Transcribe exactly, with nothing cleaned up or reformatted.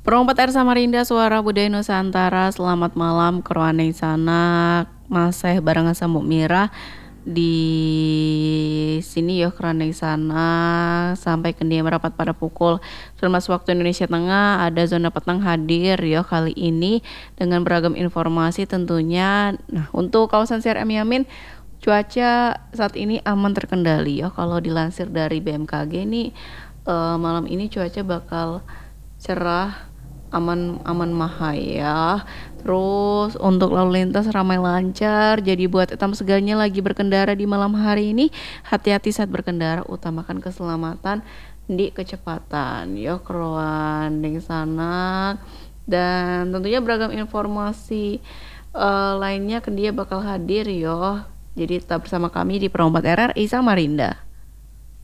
Perompat R Samarinda Suara Budaya Nusantara, selamat malam keruanei sanak maseh barengan Sambu Mira di sini ya keruanei sanak sampai kendia merapat pada pukul sembilan belas waktu Indonesia Tengah. Ada zona petang hadir ya kali ini dengan beragam informasi tentunya. Nah, untuk kawasan C R M Yamin cuaca saat ini aman terkendali ya. Kalau dilansir dari B M K G nih eh, malam ini cuaca bakal cerah, aman aman mahaya. Terus untuk lalu lintas ramai lancar. Jadi buat etam segalanya lagi berkendara di malam hari ini, hati-hati saat berkendara, utamakan keselamatan di kecepatan ya keruan di sana. Dan tentunya beragam informasi eh, lainnya ke dia bakal hadir yo. Jadi tetap bersama kami di Perompat R R I Samarinda.